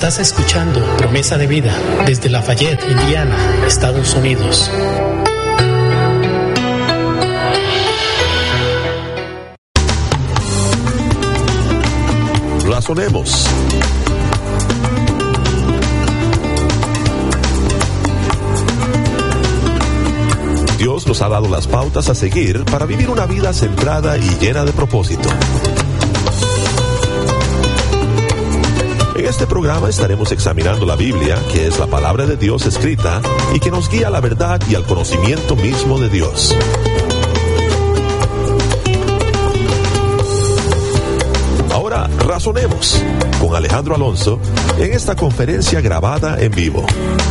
Estás escuchando Promesa de Vida desde Lafayette, Indiana, Estados Unidos. Razonemos. Dios nos ha dado las pautas a seguir para vivir una vida centrada y llena de propósito. En este programa estaremos examinando la Biblia, que es la palabra de Dios escrita y que nos guía a la verdad y al conocimiento mismo de Dios. Ahora razonemos con Alejandro Alonso en esta conferencia grabada en vivo.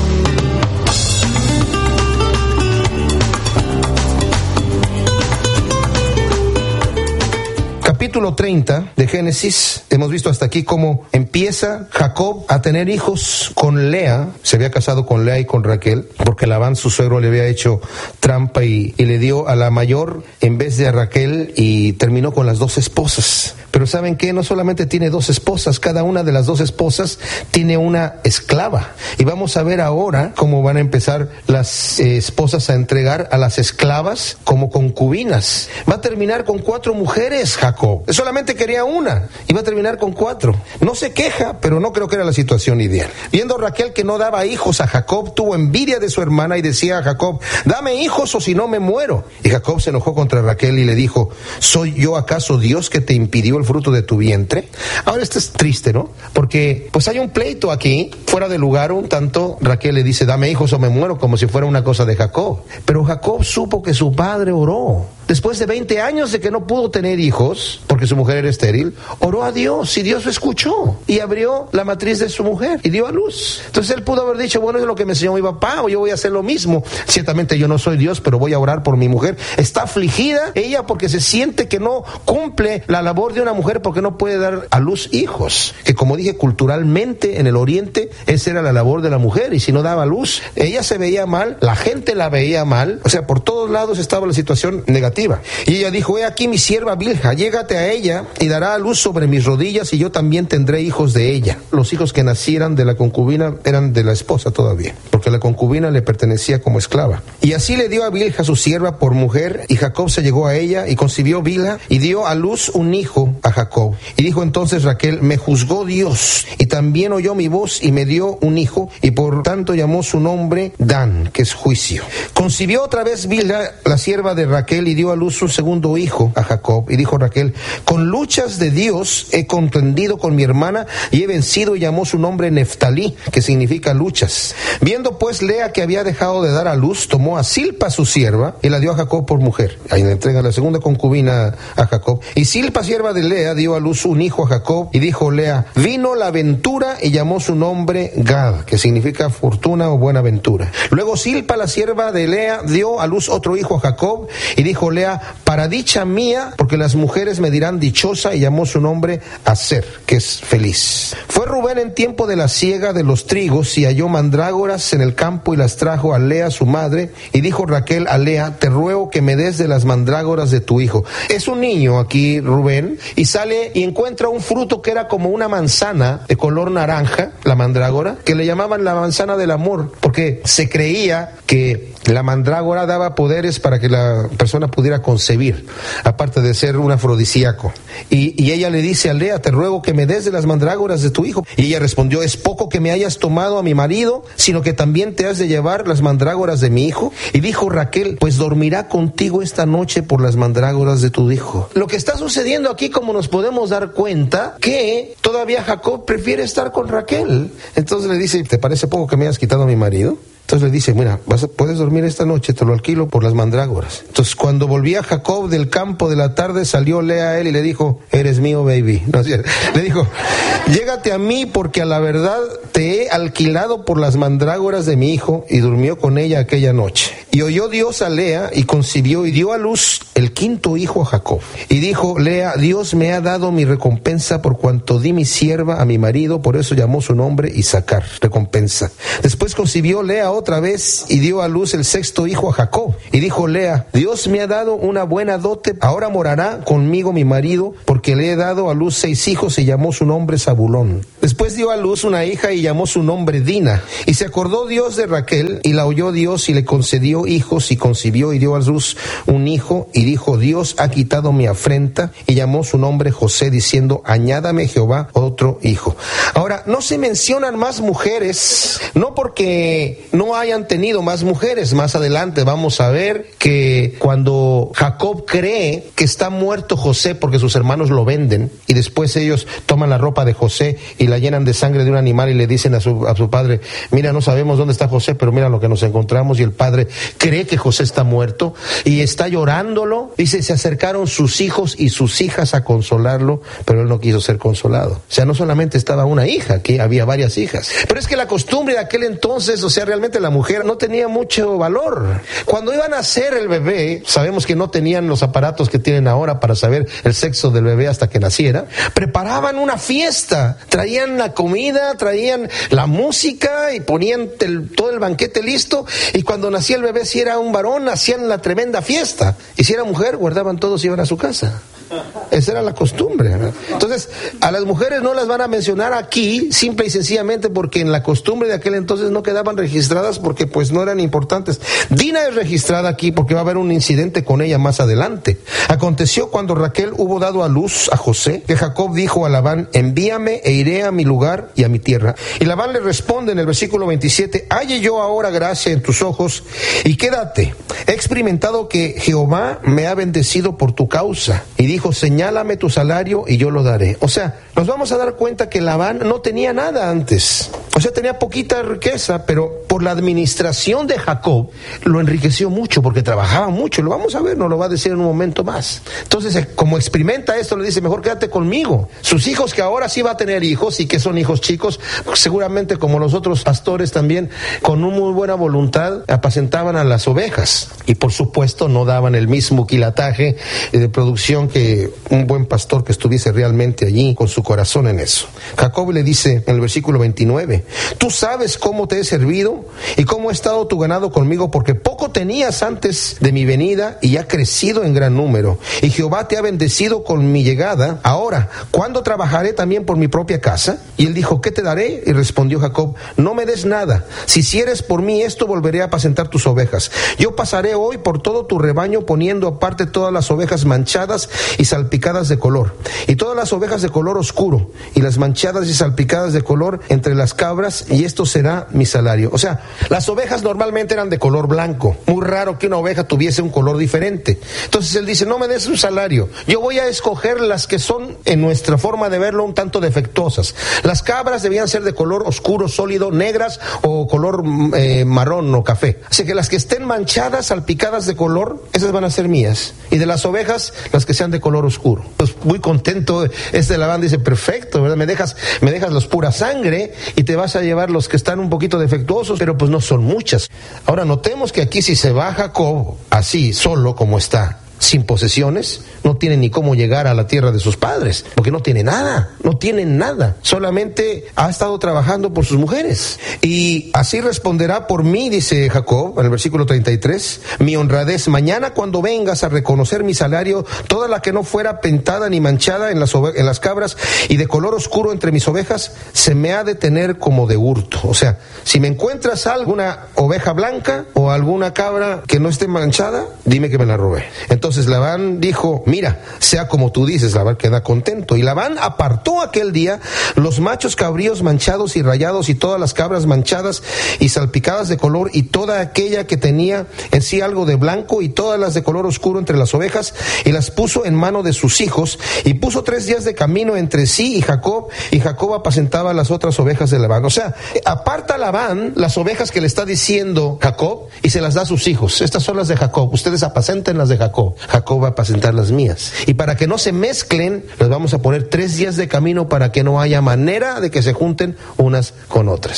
Capítulo 30 de Génesis, hemos visto hasta aquí cómo empieza Jacob a tener hijos con Lea. Se había casado con Lea y con Raquel, porque Labán, su suegro, le había hecho trampa y le dio a la mayor en vez de a Raquel, y terminó con las dos esposas. Pero ¿saben qué? No solamente tiene dos esposas, cada una de las dos esposas tiene una esclava. Y vamos a ver ahora cómo van a empezar las esposas a entregar a las esclavas como concubinas. Va a terminar con 4 mujeres, Jacob. Solamente quería una y va a terminar con 4. No se queja, pero no creo que era la situación ideal. Viendo Raquel que no daba hijos a Jacob, tuvo envidia de su hermana y decía a Jacob: dame hijos o si no me muero. Y Jacob se enojó contra Raquel y le dijo: ¿soy yo acaso Dios que te impidió el fruto de tu vientre? Ahora esto es triste, ¿no? Porque pues hay un pleito aquí, fuera de lugar un tanto. Raquel le dice: dame hijos o me muero, como si fuera una cosa de Jacob. Pero Jacob supo que su padre oró. Después de 20 años de que no pudo tener hijos, porque su mujer era estéril, oró a Dios y Dios lo escuchó y abrió la matriz de su mujer y dio a luz. Entonces él pudo haber dicho: bueno, es lo que me enseñó mi papá, o yo voy a hacer lo mismo. Ciertamente yo no soy Dios, pero voy a orar por mi mujer. Está afligida ella porque se siente que no cumple la labor de una mujer, porque no puede dar a luz hijos. Que, como dije, culturalmente en el oriente esa era la labor de la mujer, y si no daba luz, ella se veía mal, la gente la veía mal. O sea, por todos lados estaba la situación negativa. Y ella dijo: he aquí mi sierva Bilha, llégate a ella y dará a luz sobre mis rodillas, y yo también tendré hijos de ella. Los hijos que nacieran de la concubina eran de la esposa todavía, porque la concubina le pertenecía como esclava. Y así le dio a Bilha su sierva por mujer, y Jacob se llegó a ella y concibió Bilha y dio a luz un hijo a Jacob. Y dijo entonces Raquel: me juzgó Dios y también oyó mi voz y me dio un hijo, y por tanto llamó su nombre Dan, que es juicio. Concibió otra vez Bilha, la sierva de Raquel, y dio a luz un segundo hijo a Jacob. Y dijo Raquel: con luchas de Dios he contendido con mi hermana y he vencido, y llamó su nombre Neftalí, que significa luchas. Viendo pues Lea que había dejado de dar a luz, tomó a Silpa su sierva y la dio a Jacob por mujer. Ahí le entrega la segunda concubina a Jacob. Y Silpa, sierva de Lea, dio a luz un hijo a Jacob, y dijo Lea: vino la ventura, y llamó su nombre Gad, que significa fortuna o buena ventura. Luego Silpa, la sierva de Lea, dio a luz otro hijo a Jacob, y dijo Lea: para dicha mía, porque las mujeres me dirán dichosa, y llamó su nombre Aser, que es feliz. Fue Rubén en tiempo de la siega de los trigos, y halló mandrágoras en el campo, y las trajo a Lea su madre, y dijo Raquel a Lea: te ruego que me des de las mandrágoras de tu hijo. Es un niño aquí, Rubén, y sale y encuentra un fruto que era como una manzana de color naranja, la mandrágora, que le llamaban la manzana del amor, porque se creía que la mandrágora daba poderes para que la persona pudiera concebir, aparte de ser un afrodisíaco. Y ella le dice a Lea: te ruego que me des de las mandrágoras de tu hijo. Y ella respondió: es poco que me hayas tomado a mi marido, sino que también te has de llevar las mandrágoras de mi hijo. Y dijo Raquel: pues dormirá contigo esta noche por las mandrágoras de tu hijo. Lo que está sucediendo aquí, como nos podemos dar cuenta, que todavía Jacob prefiere estar con Raquel. Entonces le dice: ¿te parece poco que me hayas quitado a mi marido? Entonces le dice: mira, puedes dormir esta noche, te lo alquilo por las mandrágoras. Entonces, cuando volvía Jacob del campo de la tarde, salió Lea a él y le dijo: eres mío, baby. No, le dijo: llégate a mí, porque a la verdad te he alquilado por las mandrágoras de mi hijo. Y durmió con ella aquella noche. Y oyó Dios a Lea y concibió y dio a luz el quinto hijo a Jacob. Y dijo Lea: Dios me ha dado mi recompensa por cuanto di mi sierva a mi marido, por eso llamó su nombre Isacar, recompensa. Después concibió Lea otra vez y dio a luz el sexto hijo a Jacob. Y dijo Lea: Dios me ha dado una buena dote, ahora morará conmigo mi marido, porque le he dado a luz 6 hijos, y llamó su nombre Zabulón. Después dio a luz una hija y llamó su nombre Dina. Y se acordó Dios de Raquel, y la oyó Dios y le concedió hijos, y concibió y dio a luz un hijo, y dijo: Dios ha quitado mi afrenta, y llamó su nombre José, diciendo: añádame Jehová otro hijo. Ahora, no se mencionan más mujeres, no porque no hayan tenido más mujeres. Más adelante vamos a ver que cuando Jacob cree que está muerto José porque sus hermanos lo venden, y después ellos toman la ropa de José y la llenan de sangre de un animal y le dicen a su padre: mira, no sabemos dónde está José, pero mira lo que nos encontramos. Y el padre cree que José está muerto y está llorándolo. Dice: se acercaron sus hijos y sus hijas a consolarlo, pero él no quiso ser consolado. O sea, no solamente estaba una hija, que había varias hijas. Pero es que la costumbre de aquel entonces, o sea, realmente la mujer no tenía mucho valor. Cuando iban a hacer el bebé, sabemos que no tenían los aparatos que tienen ahora para saber el sexo del bebé hasta que naciera. Preparaban una fiesta, traían la comida, traían la música y ponían todo el banquete listo. Y cuando nacía el bebé, si era un varón, hacían la tremenda fiesta. Y si era mujer, guardaban todos y iban a su casa. Esa era la costumbre, ¿verdad? Entonces, a las mujeres no las van a mencionar aquí, simple y sencillamente porque en la costumbre de aquel entonces no quedaban registradas, porque pues no eran importantes. Dina es registrada aquí porque va a haber un incidente con ella más adelante. Aconteció cuando Raquel hubo dado a luz a José, que Jacob dijo a Labán: envíame e iré a mi lugar y a mi tierra. Y Labán le responde en el versículo 27: halle yo ahora gracia en tus ojos y quédate. He experimentado que Jehová me ha bendecido por tu causa. Y dijo: señálame tu salario y yo lo daré. O sea, nos vamos a dar cuenta que Labán no tenía nada antes. O sea, tenía poquita riqueza, pero por la administración de Jacob lo enriqueció mucho, porque trabajaba mucho. Lo vamos a ver, nos lo va a decir en un momento más. Entonces, como experimenta esto, le dice: mejor quédate conmigo. Sus hijos, que ahora sí va a tener hijos, y que son hijos chicos, seguramente como los otros pastores también, con una muy buena voluntad, apacentaban a las ovejas. Y por supuesto no daban el mismo quilataje de producción que un buen pastor que estuviese realmente allí con su corazón en eso. Jacob le dice en el versículo 29: tú sabes cómo te he servido y cómo ha estado tu ganado conmigo, porque poco tenías antes de mi venida y ha crecido en gran número, y Jehová te ha bendecido con mi llegada. Ahora, ¿cuándo trabajaré también por mi propia casa? Y él dijo: ¿qué te daré? Y respondió Jacob: no me des nada. Si hicieres por mí esto, volveré a apacentar tus ovejas. Yo pasaré hoy por todo tu rebaño, poniendo aparte todas las ovejas manchadas y salpicadas de color, y todas las ovejas de color oscuro, y las manchadas y salpicadas de color entre las cabras, y esto será mi salario. O sea, las ovejas normalmente eran de color blanco. Muy raro que una oveja tuviese un color diferente. Entonces él dice: no me des un salario, yo voy a escoger las que son, en nuestra forma de verlo, un tanto defectuosas. Las cabras debían ser de color oscuro, sólido, negras, o color marrón o café. Así que las que estén manchadas, salpicadas de color, esas van a ser mías. Y de las ovejas, las que sean de color oscuro. Pues muy contento Labán, dice: perfecto, ¿verdad? Me dejas los pura sangre y te vas a llevar los que están un poquito defectuosos, pero pues no son muchas. Ahora notemos que aquí, si se va Jacob así, solo como está, sin posesiones, no tiene ni cómo llegar a la tierra de sus padres, porque no tiene nada, solamente ha estado trabajando por sus mujeres. Y así responderá por mí, dice Jacob en el versículo 33, mi honradez: mañana cuando vengas a reconocer mi salario, toda la que no fuera pintada ni manchada en las cabras y de color oscuro entre mis ovejas, se me ha de tener como de hurto. O sea, si me encuentras alguna oveja blanca o alguna cabra que no esté manchada, dime que me la robé. Entonces Labán dijo: mira, sea como tú dices. Labán queda contento. Y Labán apartó aquel día los machos cabríos manchados y rayados, y todas las cabras manchadas y salpicadas de color, y toda aquella que tenía en sí algo de blanco, y todas las de color oscuro entre las ovejas, y las puso en mano de sus hijos, y puso 3 días de camino entre sí y Jacob apacentaba las otras ovejas de Labán. O sea, aparta Labán las ovejas que le está diciendo Jacob y se las da a sus hijos. Estas son las de Jacob, ustedes apacenten las de Jacob. Jacob va a apacentar las mías. Y para que no se mezclen, les vamos a poner 3 días de camino para que no haya manera de que se junten unas con otras.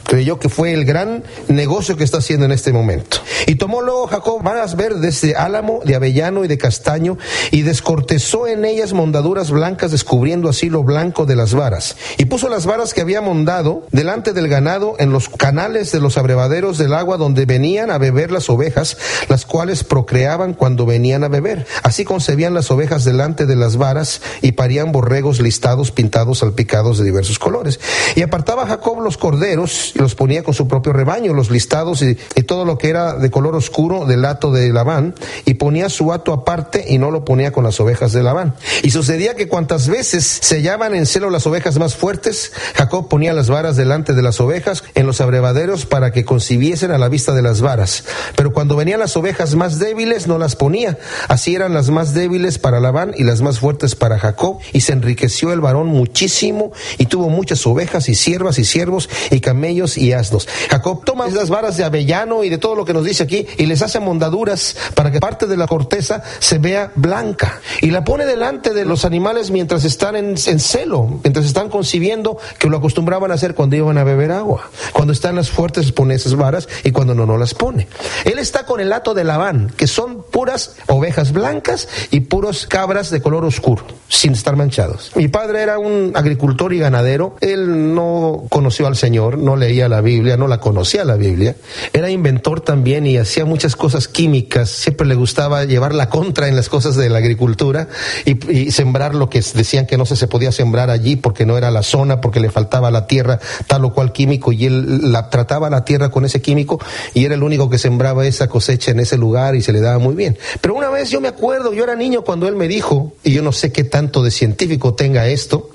Creyó que fue el gran negocio que está haciendo en este momento. Y tomó luego Jacob varas verdes de álamo, de avellano y de castaño, y descortezó en ellas mondaduras blancas, descubriendo así lo blanco de las varas. Y puso las varas que había mondado delante del ganado en los canales de los abrevaderos del agua donde venían a beber las ovejas, las cuales procreaban cuando venían a beber. Así concebían las ovejas delante de las varas y parían borregos listados, pintados, salpicados de diversos colores. Y apartaba Jacob los corderos y los ponía con su propio rebaño, los listados y todo lo que era de color oscuro del hato de Labán, y ponía su hato aparte y no lo ponía con las ovejas de Labán. Y sucedía que cuantas veces se hallaban en celo las ovejas más fuertes, Jacob ponía las varas delante de las ovejas en los abrevaderos para que concibiesen a la vista de las varas. Pero cuando venían las ovejas más débiles, no las ponía. Así eran las más débiles para Labán y las más fuertes para Jacob, y se enriqueció el varón muchísimo y tuvo muchas ovejas y siervas y siervos y camellos y asnos. Jacob toma esas varas de avellano y de todo lo que nos dice aquí y les hace mondaduras para que parte de la corteza se vea blanca, y la pone delante de los animales mientras están en celo, mientras están concibiendo, que lo acostumbraban a hacer cuando iban a beber agua. Cuando están las fuertes pone esas varas, y cuando no las pone. Él está con el hato de Labán, que son puras ovejas blancas y puros cabras de color oscuro, sin estar manchados. Mi padre era un agricultor y ganadero. Él no conoció al Señor, no leía la Biblia, no la conocía la Biblia. Era inventor también y hacía muchas cosas químicas. Siempre le gustaba llevar la contra en las cosas de la agricultura y sembrar lo que decían que no se podía sembrar allí porque no era la zona, porque le faltaba a la tierra tal o cual químico, y él trataba la tierra con ese químico y era el único que sembraba esa cosecha en ese lugar y se le daba muy bien. Pero una vez yo me acuerdo, yo era niño cuando él me dijo, y yo no sé qué tanto de científico tenga esto,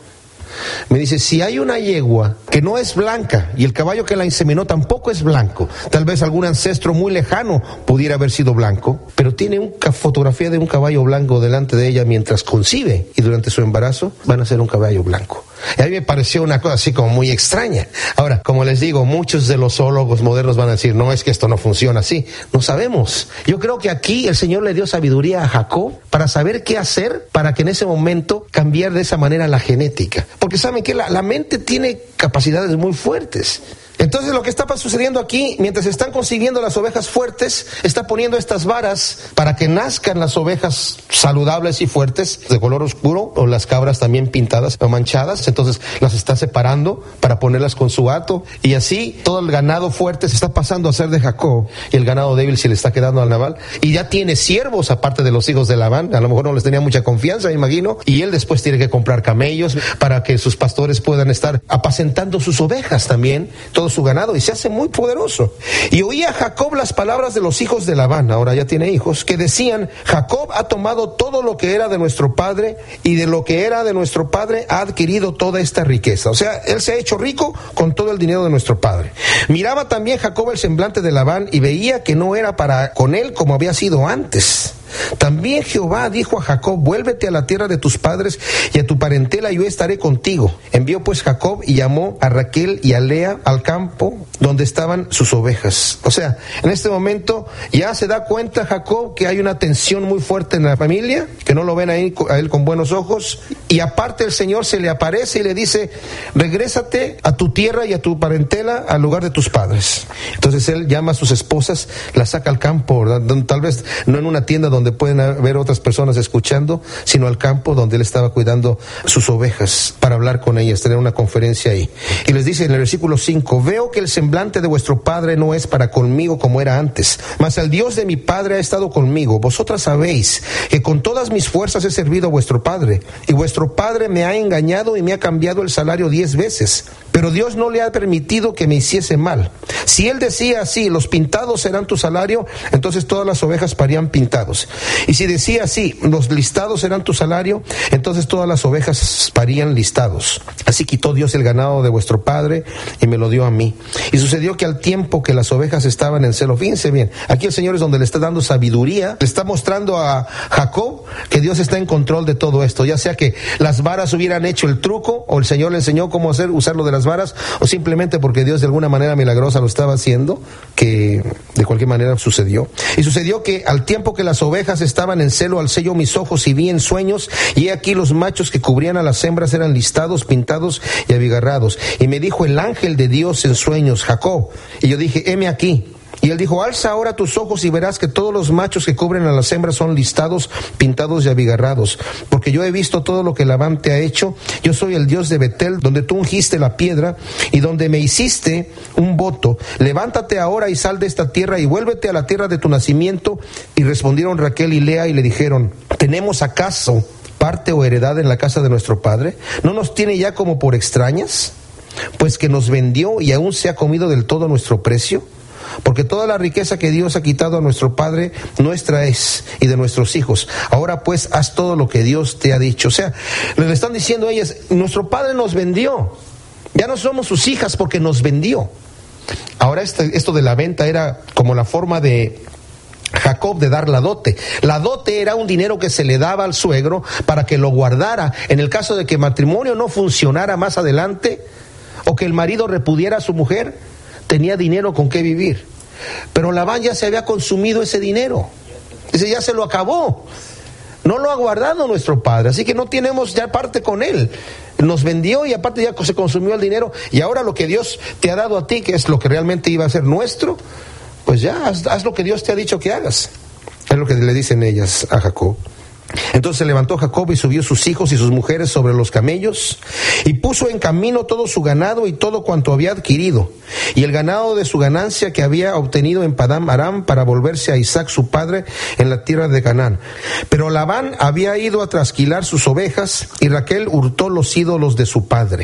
me dice, si hay una yegua que no es blanca y el caballo que la inseminó tampoco es blanco, tal vez algún ancestro muy lejano pudiera haber sido blanco, pero tiene una fotografía de un caballo blanco delante de ella mientras concibe, y durante su embarazo van a ser un caballo blanco. Y a mí me pareció una cosa así como muy extraña. Ahora, como les digo, muchos de los zoólogos modernos van a decir, no, es que esto no funciona así. No sabemos. Yo creo que aquí el Señor le dio sabiduría a Jacob para saber qué hacer para que en ese momento cambiar de esa manera la genética. Porque saben que la mente tiene capacidades muy fuertes. Entonces lo que está sucediendo aquí, mientras están concibiendo las ovejas fuertes, está poniendo estas varas para que nazcan las ovejas saludables y fuertes de color oscuro, o las cabras también pintadas o manchadas. Entonces las está separando para ponerlas con su hato, y así todo el ganado fuerte se está pasando a ser de Jacob y el ganado débil se le está quedando al Labán. Y ya tiene siervos aparte de los hijos de Labán, a lo mejor no les tenía mucha confianza, me imagino, y él después tiene que comprar camellos para que sus pastores puedan estar apacentando sus ovejas también, todo su ganado, y se hace muy poderoso. Y oía Jacob las palabras de los hijos de Labán, ahora ya tiene hijos, que decían, Jacob ha tomado todo lo que era de nuestro padre, y de lo que era de nuestro padre ha adquirido toda esta riqueza. O sea, él se ha hecho rico con todo el dinero de nuestro padre. Miraba también Jacob el semblante de Labán y veía que no era para con él como había sido antes. También Jehová dijo a Jacob, vuélvete a la tierra de tus padres y a tu parentela, y yo estaré contigo. Envió pues Jacob y llamó a Raquel y a Lea al campo donde estaban sus ovejas. O sea, en este momento ya se da cuenta Jacob que hay una tensión muy fuerte en la familia, que no lo ven ahí a él con buenos ojos, y aparte el Señor se le aparece y le dice, regrésate a tu tierra y a tu parentela, al lugar de tus padres. Entonces él llama a sus esposas, las saca al campo, ¿verdad? Tal vez no en una tienda donde pueden haber otras personas escuchando, sino al campo donde él estaba cuidando sus ovejas, para hablar con ellas, tener una conferencia ahí. Y les dice en el versículo 5, veo que el semblante de vuestro padre no es para conmigo como era antes, mas el Dios de mi padre ha estado conmigo. Vosotras sabéis que con todas mis fuerzas he servido a vuestro padre, y vuestro padre me ha engañado y me ha cambiado el salario 10 veces. Pero Dios no le ha permitido que me hiciese mal. Si él decía así, los pintados serán tu salario, entonces todas las ovejas parían pintados. Y si decía así, los listados serán tu salario, entonces todas las ovejas parían listados. Así quitó Dios el ganado de vuestro padre y me lo dio a mí. Y sucedió que al tiempo que las ovejas estaban en celo, fíjense bien, aquí el Señor es donde le está dando sabiduría, le está mostrando a Jacob que Dios está en control de todo esto, ya sea que las varas hubieran hecho el truco o el Señor le enseñó cómo usar lo de las las varas, o simplemente porque Dios de alguna manera milagrosa lo estaba haciendo, que de cualquier manera sucedió. Y sucedió que al tiempo que las ovejas estaban en celo, alcé yo mis ojos y vi en sueños, y he aquí los machos que cubrían a las hembras eran listados, pintados y abigarrados. Y me dijo el ángel de Dios en sueños: Jacob. Y yo dije: heme aquí. Y él dijo: alza ahora tus ojos y verás que todos los machos que cubren a las hembras son listados, pintados y abigarrados. Porque yo he visto todo lo que Labán te ha hecho. Yo soy el Dios de Betel, donde tú ungiste la piedra y donde me hiciste un voto. Levántate ahora y sal de esta tierra y vuélvete a la tierra de tu nacimiento. Y respondieron Raquel y Lea y le dijeron: ¿tenemos acaso parte o heredad en la casa de nuestro padre? ¿No nos tiene ya como por extrañas? Pues que nos vendió y aún se ha comido del todo nuestro precio. Porque toda la riqueza que Dios ha quitado a nuestro padre, nuestra es, y de nuestros hijos. Ahora pues haz todo lo que Dios te ha dicho. O sea, le están diciendo a ellas: nuestro padre nos vendió, ya no somos sus hijas porque nos vendió. Ahora esto de la venta era como la forma de Jacob de dar la dote. La dote era un dinero que se le daba al suegro para que lo guardara en el caso de que el matrimonio no funcionara más adelante, o que el marido repudiara a su mujer. Tenía dinero con qué vivir. Pero Labán ya se había consumido ese dinero. Dice: ya se lo acabó. No lo ha guardado nuestro padre, así que no tenemos ya parte con él. Nos vendió y aparte ya se consumió el dinero. Y ahora lo que Dios te ha dado a ti, que es lo que realmente iba a ser nuestro, pues ya haz lo que Dios te ha dicho que hagas. Es lo que le dicen ellas a Jacob. Entonces se levantó Jacob y subió sus hijos y sus mujeres sobre los camellos y puso en camino todo su ganado y todo cuanto había adquirido y el ganado de su ganancia que había obtenido en Padán Aram, para volverse a Isaac su padre en la tierra de Canaán. Pero Labán había ido a trasquilar sus ovejas y Raquel hurtó los ídolos de su padre.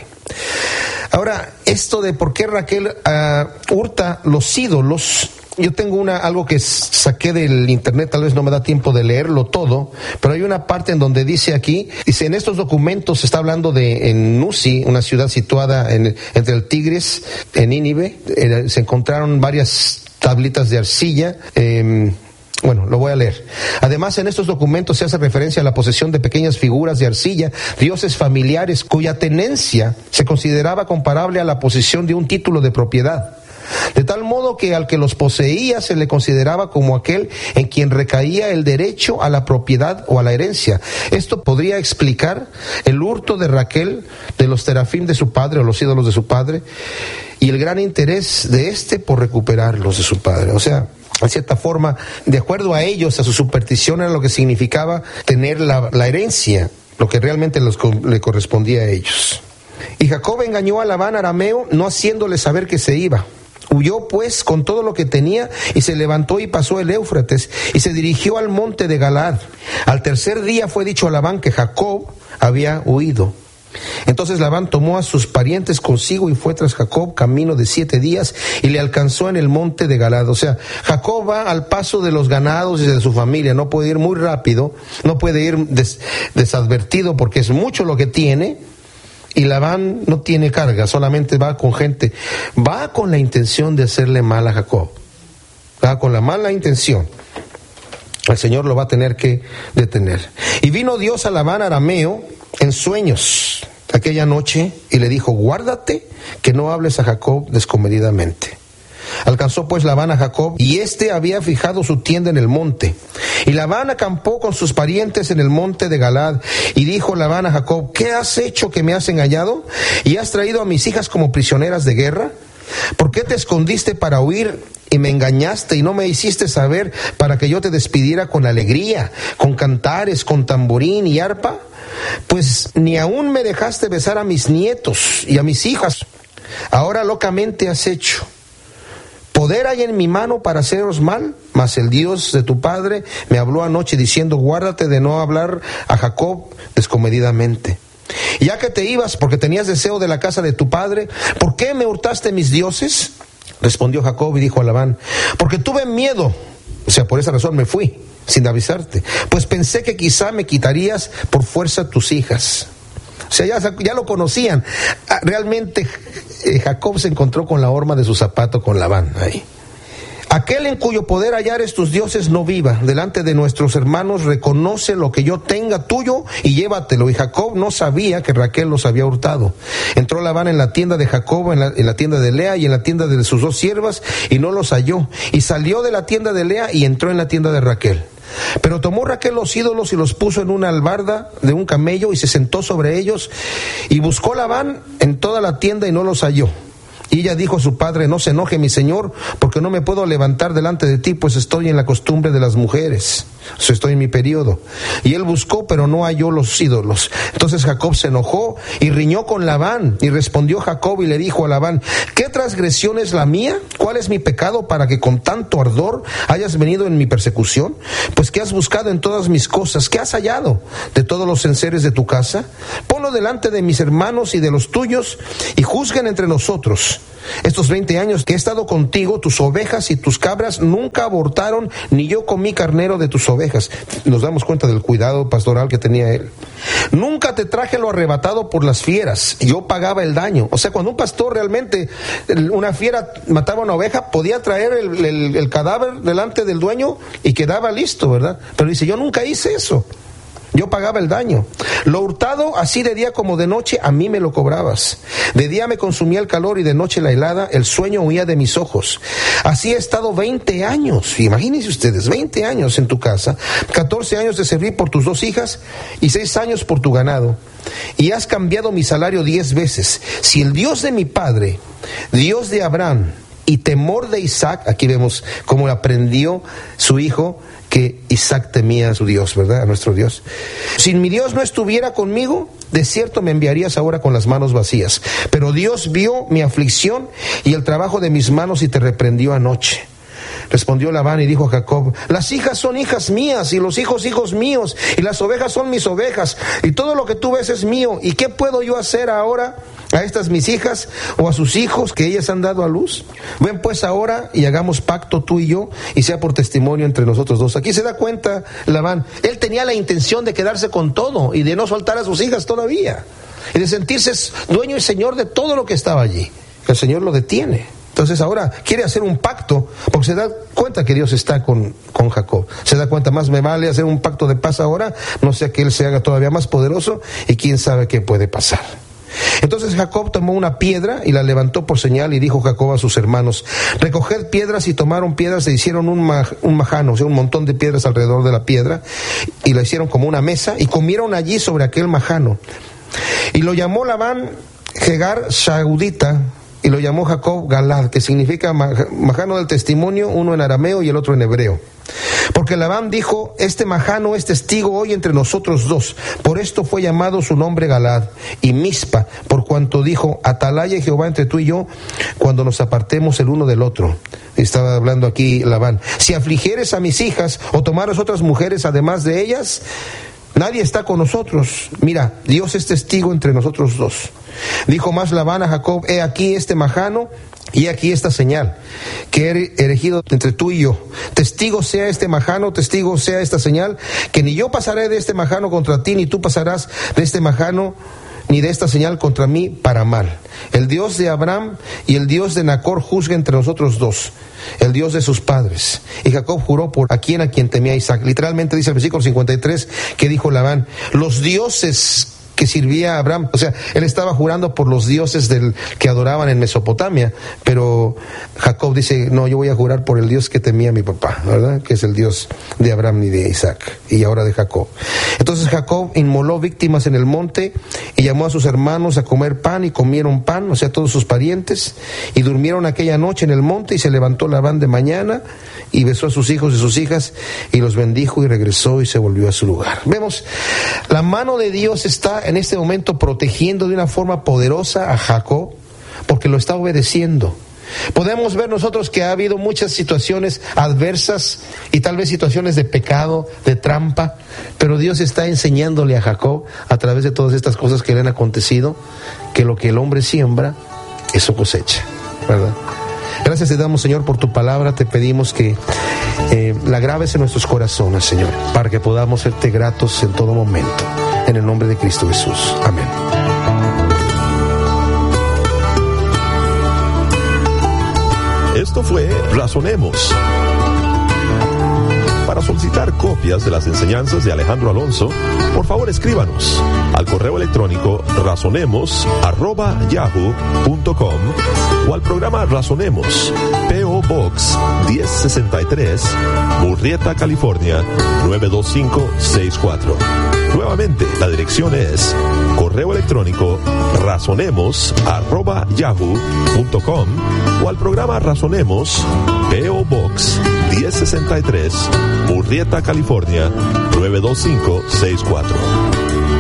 Ahora, esto de por qué Raquel hurta los ídolos, yo tengo algo que saqué del internet, tal vez no me da tiempo de leerlo todo, pero hay una parte en donde dice aquí, en estos documentos se está hablando de en Nusi, una ciudad situada entre el Tigris, en Nínive, se encontraron varias tablitas de arcilla. Bueno, lo voy a leer. Además, en estos documentos se hace referencia a la posesión de pequeñas figuras de arcilla, dioses familiares, cuya tenencia se consideraba comparable a la posesión de un título de propiedad. De tal modo que al que los poseía se le consideraba como aquel en quien recaía el derecho a la propiedad o a la herencia. Esto podría explicar el hurto de Raquel de los terafim de su padre o los ídolos de su padre y el gran interés de por recuperarlos de su padre. O sea, en cierta forma, de acuerdo a ellos, a su superstición, era lo que significaba tener la herencia, lo que realmente le correspondía a ellos. Y Jacob engañó a Labán arameo, no haciéndole saber que se iba. Huyó pues con todo lo que tenía y se levantó y pasó el Éufrates y se dirigió al monte de Galaad. Al tercer día fue dicho a Labán que Jacob había huido. Entonces Labán tomó a sus parientes consigo y fue tras Jacob camino de 7 días y le alcanzó en el monte de Galaad. O sea, Jacob va al paso de los ganados y de su familia, no puede ir muy rápido, no puede ir desadvertido porque es mucho lo que tiene. Y Labán no tiene carga, solamente va con gente, va con la intención de hacerle mal a Jacob, va con la mala intención. El Señor lo va a tener que detener. Y vino Dios a Labán arameo en sueños aquella noche y le dijo: guárdate que no hables a Jacob descomedidamente. Alcanzó pues Labán a Jacob, y éste había fijado su tienda en el monte. Y Labán acampó con sus parientes en el monte de Galaad. Y dijo Labán a Jacob: ¿qué has hecho que me has engañado? ¿Y has traído a mis hijas como prisioneras de guerra? ¿Por qué te escondiste para huir y me engañaste y no me hiciste saber para que yo te despidiera con alegría, con cantares, con tamborín y arpa? Pues ni aún me dejaste besar a mis nietos y a mis hijas. Ahora locamente has hecho. Poder hay en mi mano para haceros mal, mas el Dios de tu padre me habló anoche diciendo: guárdate de no hablar a Jacob descomedidamente. Y ya que te ibas porque tenías deseo de la casa de tu padre, ¿por qué me hurtaste mis dioses? Respondió Jacob y dijo a Labán: porque tuve miedo, o sea, por esa razón me fui, sin avisarte, pues pensé que quizá me quitarías por fuerza tus hijas. O sea, ya lo conocían. Realmente Jacob se encontró con la horma de su zapato con Labán ahí. aquel en cuyo poder hallares tus dioses no viva. Delante de nuestros hermanos reconoce lo que yo tenga tuyo y llévatelo. Y Jacob no sabía que Raquel los había hurtado. Entró Labán en la tienda de Jacob, en la tienda de Lea y en la tienda de sus dos siervas, y no los halló. Y salió de la tienda de Lea y entró en la tienda de Raquel. Pero tomó Raquel los ídolos y los puso en una albarda de un camello y se sentó sobre ellos, y buscó Labán en toda la tienda y no los halló. Y ella dijo a su padre: no se enoje mi señor, porque no me puedo levantar delante de ti, pues estoy en la costumbre de las mujeres, o sea, estoy en mi periodo. Y él buscó, pero no halló los ídolos. Entonces Jacob se enojó y riñó con Labán. Y respondió Jacob y le dijo a Labán: ¿qué transgresión es la mía? ¿Cuál es mi pecado para que con tanto ardor hayas venido en mi persecución? Pues ¿qué has buscado en todas mis cosas? ¿Qué has hallado de todos los enseres de tu casa? Ponlo delante de mis hermanos y de los tuyos, y juzguen entre nosotros. Estos 20 años que he estado contigo, tus ovejas y tus cabras nunca abortaron, ni yo comí carnero de tus ovejas. Nos damos cuenta del cuidado pastoral que tenía él. Nunca te traje lo arrebatado por las fieras, yo pagaba el daño. O sea, cuando un pastor realmente, una fiera mataba una oveja, podía traer el cadáver delante del dueño y quedaba listo, ¿verdad? Pero dice: yo nunca hice eso. Yo pagaba el daño. Lo hurtado, así de día como de noche, a mí me lo cobrabas. De día me consumía el calor y de noche la helada, el sueño huía de mis ojos. Así he estado 20 años. Imagínense ustedes, 20 años en tu casa, 14 años de servir por tus 2 hijas y 6 años por tu ganado. Y has cambiado mi salario 10 veces. Si el Dios de mi padre, Dios de Abraham y temor de Isaac, aquí vemos cómo aprendió su hijo que Isaac temía a su Dios, ¿verdad? A nuestro Dios. Si mi Dios no estuviera conmigo, de cierto me enviarías ahora con las manos vacías. Pero Dios vio mi aflicción y el trabajo de mis manos y te reprendió anoche. Respondió Labán y dijo a Jacob: las hijas son hijas mías y los hijos hijos míos, y las ovejas son mis ovejas, y todo lo que tú ves es mío. ¿Y qué puedo yo hacer ahora a estas mis hijas o a sus hijos que ellas han dado a luz? Ven pues ahora y hagamos pacto tú y yo, y sea por testimonio entre nosotros dos. Aquí se da cuenta Labán, él tenía la intención de quedarse con todo y de no soltar a sus hijas todavía, y de sentirse dueño y señor de todo lo que estaba allí. El Señor lo detiene. Entonces ahora quiere hacer un pacto, porque se da cuenta que Dios está con Jacob. Se da cuenta, más me vale hacer un pacto de paz ahora, no sea que él se haga todavía más poderoso, y quién sabe qué puede pasar. Entonces Jacob tomó una piedra y la levantó por señal, y dijo Jacob a sus hermanos: recoged piedras. Y tomaron piedras e hicieron un majano, o sea, un montón de piedras alrededor de la piedra, y la hicieron como una mesa, y comieron allí sobre aquel majano. Y lo llamó Labán Jegar Shaudita, y lo llamó Jacob Galad, que significa majano del testimonio, uno en arameo y el otro en hebreo. Porque Labán dijo: este majano es testigo hoy entre nosotros dos. Por esto fue llamado su nombre Galad. Y Mispa, por cuanto dijo: atalaya Jehová entre tú y yo, cuando nos apartemos el uno del otro. Estaba hablando aquí Labán: si afligieres a mis hijas o tomares otras mujeres además de ellas, nadie está con nosotros. Mira, Dios es testigo entre nosotros dos. Dijo más Labán a Jacob: he aquí este majano y aquí esta señal que he erigido entre tú y yo. Testigo sea este majano, testigo sea esta señal, que ni yo pasaré de este majano contra ti, ni tú pasarás de este majano ni de esta señal contra mí para mal. El Dios de Abraham y el Dios de Nacor juzga entre nosotros dos, el Dios de sus padres. Y Jacob juró por a quien temía Isaac. Literalmente dice el versículo 53 que dijo Labán: los dioses que servía a Abraham, o sea, él estaba jurando por los dioses que adoraban en Mesopotamia, pero Jacob dice: no, yo voy a jurar por el Dios que temía a mi papá, ¿verdad? Que es el Dios de Abraham y de Isaac, y ahora de Jacob. Entonces Jacob inmoló víctimas en el monte y llamó a sus hermanos a comer pan, y comieron pan, o sea, todos sus parientes, y durmieron aquella noche en el monte. Y se levantó Labán de mañana y besó a sus hijos y sus hijas y los bendijo, y regresó y se volvió a su lugar. Vemos, la mano de Dios está en este momento protegiendo de una forma poderosa a Jacob, porque lo está obedeciendo. Podemos ver nosotros que ha habido muchas situaciones adversas y tal vez situaciones de pecado, de trampa, pero Dios está enseñándole a Jacob a través de todas estas cosas que le han acontecido, que lo que el hombre siembra, eso cosecha, ¿verdad? Gracias te damos, Señor, por tu palabra. Te pedimos que la grabes en nuestros corazones, Señor, para que podamos serte gratos en todo momento. En el nombre de Cristo Jesús. Amén. Esto fue Razonemos. Para solicitar copias de las enseñanzas de Alejandro Alonso, por favor escríbanos al correo electrónico razonemos@yahoo.com o al programa Razonemos, P.O. Box 1063, Murrieta, California 92564. Nuevamente, la dirección es correo electrónico razonemos@yahoo.com o al programa Razonemos, P.O. Box 1063, Murrieta, California 92564.